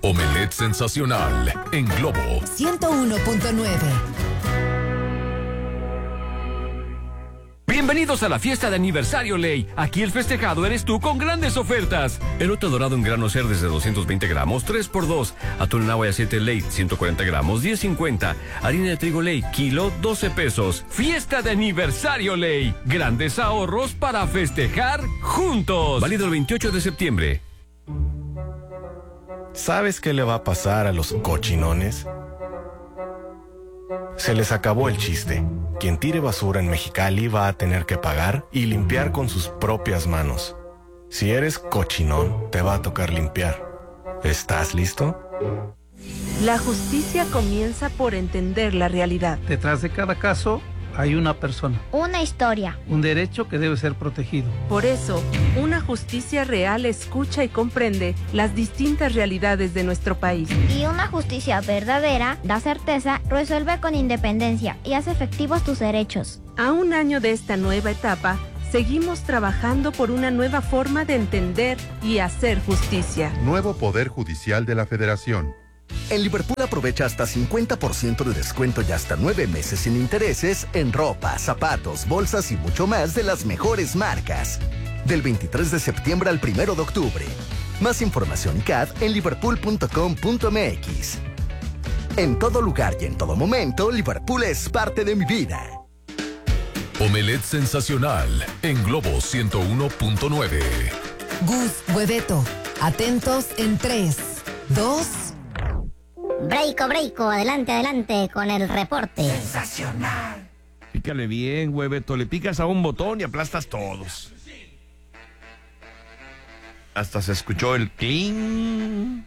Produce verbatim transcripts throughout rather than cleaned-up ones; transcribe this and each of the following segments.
Omelette sensacional en Globo ciento uno punto nueve. Bienvenidos a la fiesta de aniversario Ley. Aquí el festejado eres tú con grandes ofertas. Elote dorado en grano ser desde doscientos veinte gramos, tres por dos. Atún en agua y aceite Ley, ciento cuarenta gramos, diez cincuenta. Harina de trigo Ley, kilo, doce pesos. Fiesta de aniversario Ley. Grandes ahorros para festejar juntos. Válido el veintiocho de septiembre. ¿Sabes qué le va a pasar a los cochinones? Se les acabó el chiste. Quien tire basura en Mexicali va a tener que pagar y limpiar con sus propias manos. Si eres cochinón, te va a tocar limpiar. ¿Estás listo? La justicia comienza por entender la realidad. Detrás de cada caso hay una persona. Una historia. Un derecho que debe ser protegido. Por eso, una justicia real escucha y comprende las distintas realidades de nuestro país. Y una justicia verdadera da certeza, resuelve con independencia y hace efectivos tus derechos. A un año de esta nueva etapa, seguimos trabajando por una nueva forma de entender y hacer justicia. Nuevo Poder Judicial de la Federación. En Liverpool aprovecha hasta cincuenta por ciento de descuento y hasta nueve meses sin intereses en ropa, zapatos, bolsas y mucho más de las mejores marcas. Del veintitrés de septiembre al primero de octubre. Más información y C A D en liverpool punto com punto m x. En todo lugar y en todo momento, Liverpool es parte de mi vida. Omelette sensacional en Globo ciento uno punto nueve. Gus, Hueveto, atentos en tres, dos... Breiko, breiko, adelante, adelante con el reporte. Sensacional. Pícale bien, Hueveto, le picas a un botón y aplastas todos. Hasta se escuchó el cling.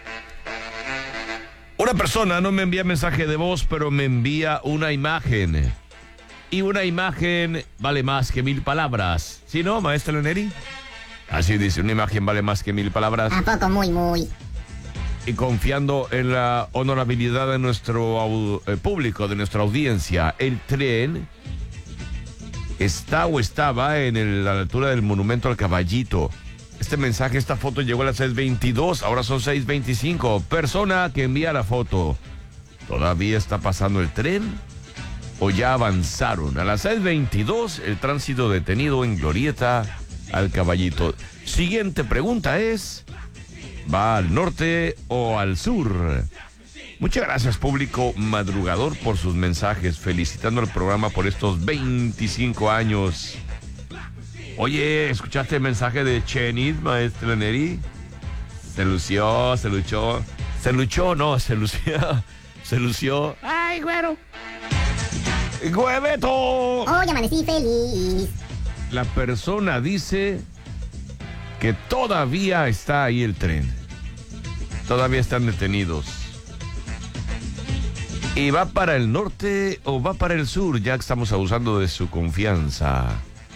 Una persona no me envía mensaje de voz, pero me envía una imagen. Y una imagen vale más que mil palabras. ¿Sí, no, maestra Leneri? Así dice, una imagen vale más que mil palabras. ¿A poco muy, muy? Y confiando en la honorabilidad de nuestro eh, público, de nuestra audiencia, el tren está o estaba en el, a la altura del Monumento al Caballito. Este mensaje, esta foto llegó a las seis veintidós, ahora son seis veinticinco. Persona que envía la foto, ¿todavía está pasando el tren o ya avanzaron? A las seis veintidós, el tránsito detenido en Glorieta al Caballito. Siguiente pregunta es... ¿va al norte o al sur? Muchas gracias, público madrugador, por sus mensajes, felicitando al programa por estos veinticinco años. Oye, ¿escuchaste el mensaje de Chenit, maestra Neri? Se lució, se luchó. Se luchó, no, se lució. Se lució. ¡Ay, güero! ¡Hueveto! Hoy amanecí feliz. La persona dice... que todavía está ahí el tren. Todavía están detenidos. ¿Y va para el norte o va para el sur? Ya que estamos abusando de su confianza.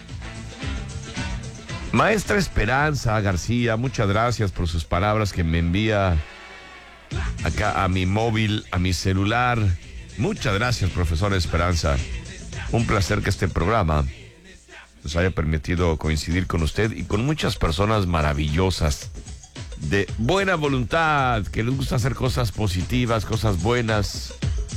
Maestra Esperanza García, muchas gracias por sus palabras que me envía acá a mi móvil, a mi celular. Muchas gracias, profesora Esperanza. Un placer que este programa nos haya permitido coincidir con usted y con muchas personas maravillosas, de buena voluntad, que les gusta hacer cosas positivas, cosas buenas.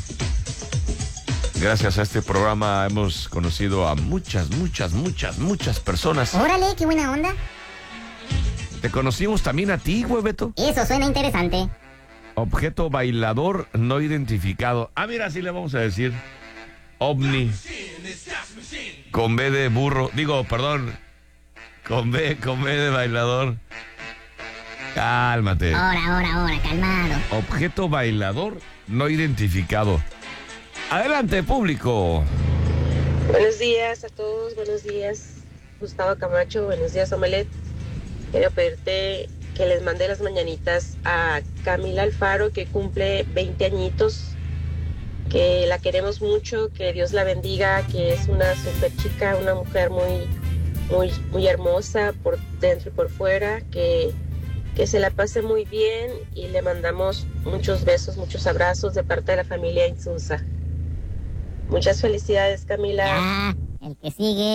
Gracias a este programa hemos conocido a muchas, muchas, muchas, muchas personas. Órale, qué buena onda. Te conocimos también a ti, Hueveto. Eso suena interesante. Objeto bailador no identificado. Ah, mira, así le vamos a decir. OVNI. Con B de burro. Digo, perdón. Con B, con B de bailador. Cálmate. Ahora, ahora, ahora, calmado. Objeto bailador no identificado. Adelante, público. Buenos días a todos, buenos días. Gustavo Camacho, buenos días, Omelette. Quiero pedirte que les mande las mañanitas a Camila Alfaro, que cumple veinte añitos, que la queremos mucho, que Dios la bendiga, que es una super chica, una mujer muy, muy, muy hermosa por dentro y por fuera, que, que se la pase muy bien y le mandamos muchos besos, muchos abrazos de parte de la familia Insunza. Muchas felicidades, Camila. Ya, el que sigue.